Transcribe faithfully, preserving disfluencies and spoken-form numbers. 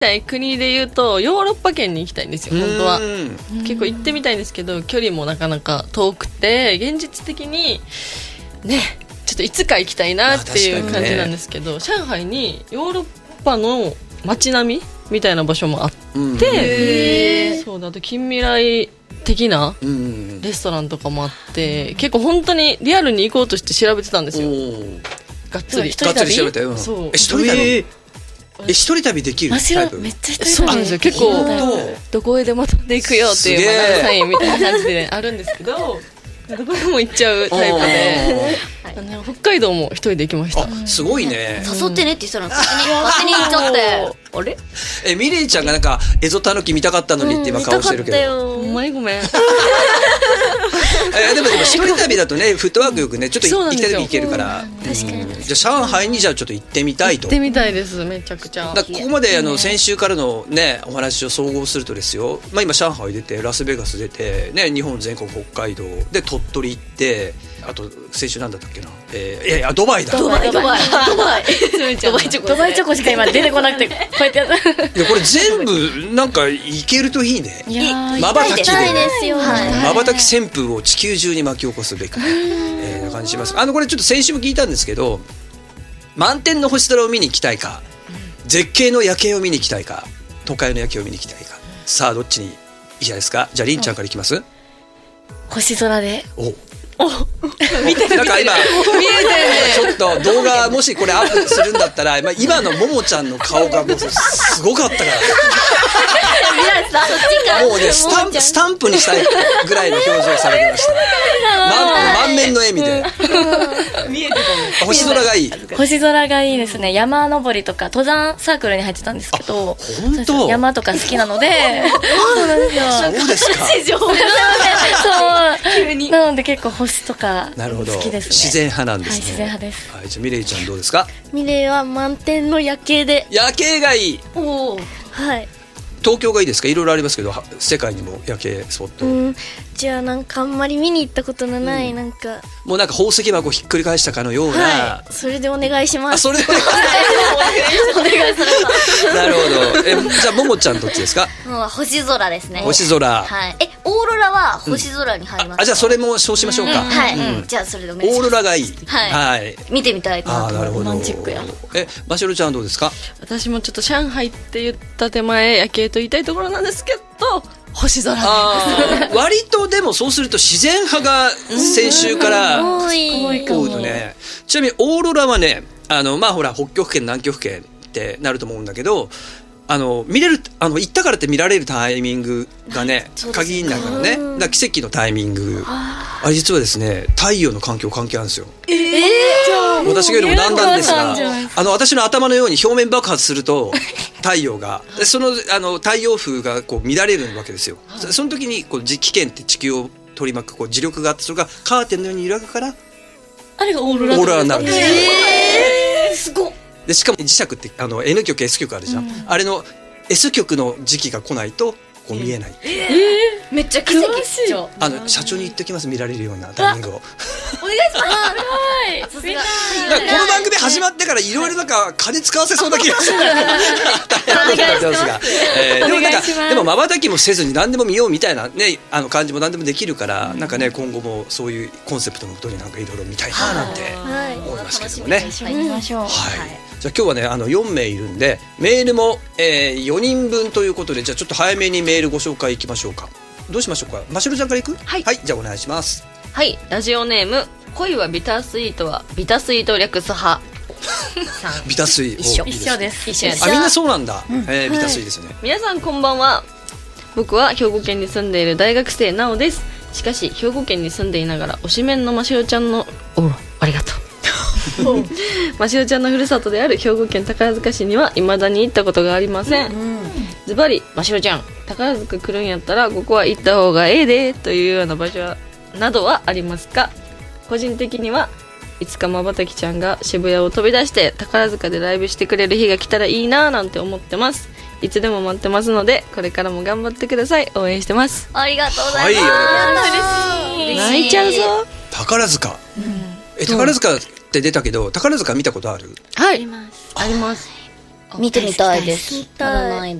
国で言うとヨーロッパ圏に行きたいんですよ本当は。結構行ってみたいんですけど距離もなかなか遠くて現実的にねちょっといつか行きたいなっていう感じなんですけど、ね、上海にヨーロッパの街並みみたいな場所もあって、うん、そうだと近未来的なレストランとかもあって結構本当にリアルに行こうとして調べてたんですよ。がっつりがっつり調べて、うん、そうえ一人旅え一人旅できるタイプ。 めっちゃ一人旅そうなんですよ。結構どこへでも飛んでいくよっていうマナーサインみたいな感じで、ね、あるんですけどどこでも行っちゃうタイプで北海道も一人で行きました。 すごいね。 誘ってねって言ったら勝手に勝手に行っちゃってあれえミレイちゃんがなんかエゾタヌキ見たかったのにって今顔してるけど、 うん、お前ごめんえでもでも一人旅だとねフットワークよくねちょっと行きたい時行けるから、 確かにじゃあ上海にじゃあちょっと行ってみたいと。 行ってみたいですめちゃくちゃ。 だここまであの先週からのねお話を総合するとですよ、まあ、今上海出てラスベガス出て、ね、日本全国北海道で鳥取行ってあと先週なんだったっけな、えー、いやいやドバイだドバイドバイドバイドバイチョコドバイチョコしか今出てこなくてこうやってやったいやこれ全部なんかいけるといいね。まばたきでまばたき旋風を地球中に巻き起こすべく、えー、な感じします。あのこれちょっと先週も聞いたんですけど満天の星空を見に行きたいか絶景の夜景を見に行きたいか都会の夜景を見に行きたいかさあどっちにいいじゃないですか。じゃありんちゃんからいきます。 星空でお見てるなんか今ちょっと動画もしこれアップするんだったら今のももちゃんの顔がもうすごかったからもうねスタンプ、スタンプにしたいぐらいの表情されてました満, 満面の笑みで見えてた星空がいい。 星空がいいですね。山登りとか登山サークルに入ってたんですけど本当山とか好きなのでそうなんですよ。 そうですかそうなので結構星とか好きですね。 自然派なんですね、はい、 自然派です、 はい、じゃあミレイちゃんどうですか。 ミレイは満天の夜景で。 夜景がいい。 おはい東京がいいですか。いろいろありますけど世界にも夜景スポット、 うん、じゃあなんかあんまり見に行ったことのない、うん、なんかもうなんか宝石箱ひっくり返したかのような、 はい、それでお願いします。 あそれでお願いしますなるほど。えじゃあももちゃんどっちですか。 もう星空ですね。 星空、 はい、えオーロラは星空に入りますか、 うん、あじゃあそれもそうしましょうか、 うん、はい、うん、じゃあそれでお願いします。 オーロラがいい、 はい、はい、見てみたいかなと。 あなるほど。 ロマンチックや。 えましろちゃんどうですか。 私もちょっと上海って言った手前夜景と言いたいところなんですけど星空あ割とでもそうすると自然派が先週から多い多いのね。ちなみにオーロラはねあのまあほら北極圏南極圏ってなると思うんだけどあの見れるあの行ったからって見られるタイミングがね限りないからね。だから奇跡のタイミングあれ実はですね太陽の環境関係あるんですよ。 えー、 私がよりもなんだんですがあの私の頭のように表面爆発すると太陽がそのあの太陽風がこう乱れるわけですよ。その時にこう危険って地球を取り巻くこう磁力があってそれがカーテンのように揺らぐからあれがオーロラオーロラになるんですよ。 えー、すごっ。 でしかも磁石ってあの N 極 S 極あるじゃん、うん、あれの S 極の時期が来ないとこう見えない。 えーえー、めっちゃ奇跡っすよ。 あの社長に言っておきます。見られるようなタイミングをお願いします。 すごい。 だからこの番組始まってからいろいろなんか金使わせそうな気がする大変なことになってますが、えー、でもなんかでも瞬きもせずに何でも見ようみたいなねあの感じも何でもできるから、うん、なんかね今後もそういうコンセプトのことになんかいろいろ見たいななんて思いますけどもね。はい、 行きましょう。 はい。じゃあ今日はねあのよんめいいるんでメールも、えー、よにんぶんということでじゃあちょっと早めにメールご紹介いきましょうか。どうしましょうか。ましろちゃんからいく。 はい、 はい、じゃあお願いします。 はい、ラジオネーム恋はビタースイートはビタースイート略す派さんビタスイ一緒一緒です。 一緒です。 あみんなそうなんだ、うんえー、ビタスイですね、はい、 皆さんこんばんは。僕は兵庫県に住んでいる大学生なおです。しかし兵庫県に住んでいながら推しメンのましろちゃんのおありがとうましろちゃんのふるさとである兵庫県宝塚市には未だに行ったことがありません。ズバリましろちゃん宝塚来るんやったらここは行った方がええでというような場所などはありますか。個人的にはいつかまばたきちゃんが渋谷を飛び出して宝塚でライブしてくれる日が来たらいいななんて思ってます。いつでも待ってますのでこれからも頑張ってください。応援してます。 ありがとうございます、 はい、 嬉しい。 泣いちゃうぞ。 宝塚、うん、え宝塚って出たけど宝塚見たことある。 はいありますあります。 見てみたいです。 見たいまだない